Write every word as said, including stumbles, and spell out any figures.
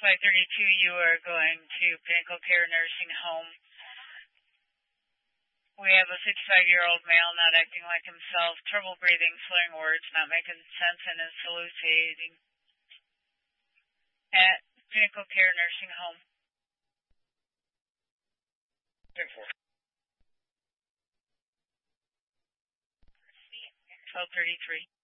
five thirty-two, you are going to Pinnacle Care Nursing Home. We have a sixty-five-year-old male not acting like himself, trouble breathing, slurring words, not making sense, and is hallucinating at Pinnacle Care Nursing Home. twelve thirty-three.